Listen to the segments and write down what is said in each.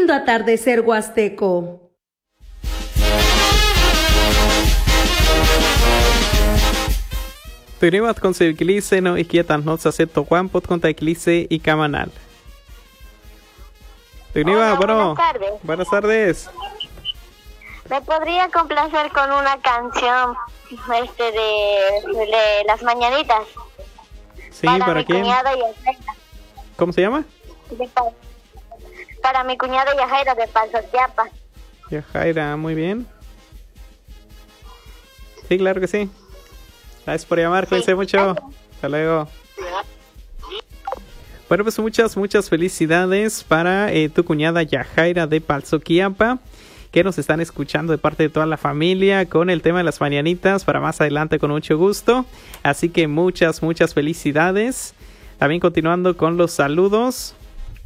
lindo atardecer huasteco. Turimat con Cirquilice no izquietas no se acepto Juanpot con Taikilice y Camanal. Turimat, bueno, buenas tardes. Buenas tardes. ¿Me podría complacer con una canción de las mañanitas? Sí, para quién? mi cuñada Yajaira. ¿Cómo se llama? Para mi cuñada Yajaira de Palzotiapa. Yajaira, muy bien. Sí, claro que sí. Gracias por llamar, cuídense mucho. Hasta luego. Bueno, pues muchas felicidades para tu cuñada Yajaira de Palzoquiapa, que nos están escuchando de parte de toda la familia con el tema de las mañanitas para más adelante con mucho gusto. Así que muchas felicidades. También continuando con los saludos.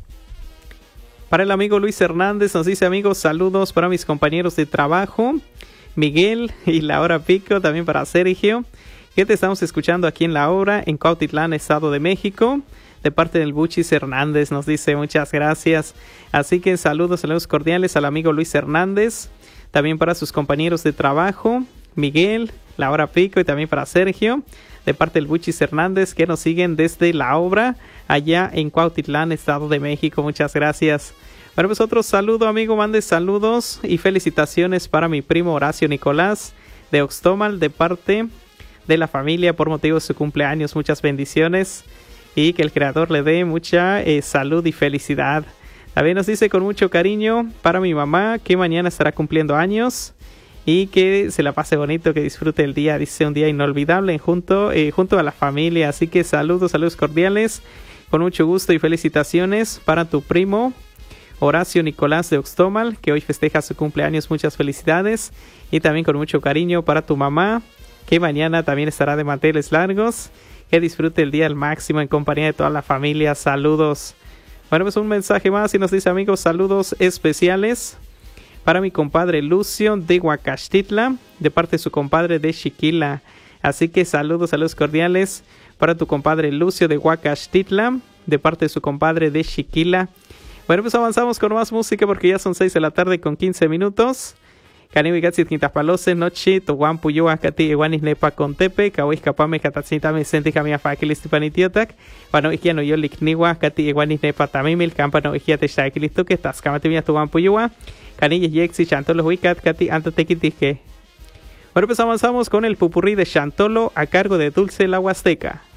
Para el amigo Luis Hernández nos dice: amigos, saludos para mis compañeros de trabajo, Miguel y la hora pico, también para Sergio, que te estamos escuchando aquí en la hora en Cuautitlán, Estado de México. De parte del Buchis Hernández nos dice muchas gracias. Así que saludos cordiales al amigo Luis Hernández. También para sus compañeros de trabajo, Miguel, la hora pico y también para Sergio. De parte del Buchis Hernández que nos siguen desde la obra allá en Cuautitlán, Estado de México. Muchas gracias. Bueno, pues otro saludo, amigo. Mande saludos y felicitaciones para mi primo Horacio Nicolás de Oxtomal de parte de la familia por motivo de su cumpleaños. Muchas bendiciones. Y que el Creador le dé mucha salud y felicidad. También nos dice con mucho cariño para mi mamá, que mañana estará cumpliendo años. Y que se la pase bonito, que disfrute el día. Dice un día inolvidable junto a la familia. Así que saludos cordiales. Con mucho gusto y felicitaciones para tu primo Horacio Nicolás de Oxtomal, que hoy festeja su cumpleaños. Muchas felicidades. Y también con mucho cariño para tu mamá, que mañana también estará de manteles largos. Que disfrute el día al máximo en compañía de toda la familia. Saludos. Bueno, pues un mensaje más y nos dice: amigos, saludos especiales para mi compadre Lucio de Huacaxtitla, de parte de su compadre de Xiquila. Así que saludos cordiales para tu compadre Lucio de Huacaxtitla, de parte de su compadre de Xiquila. Bueno, pues avanzamos con más música porque ya son 6 de la tarde con 15 minutos. Caniwi Gatsit Quintapalose, Nochi, Toguan Puyua, Cati, Iguanis Nepa Contepe, Kawis Capame, Catatzintame, Senti Camia Faquilis Tipanitiotac, Pano Ikiano Yolikniwa, Cati, Iguanis Nepa Tamimil, Campano Ikiate Shaikilisto, que estás Camatimia Toguan Puyua, Canillas Yexi, Chantolo Huicat, Cati, Antatequitije. Bueno, pues avanzamos con el pupurrí de Chantolo a cargo de Dulce la Huasteca.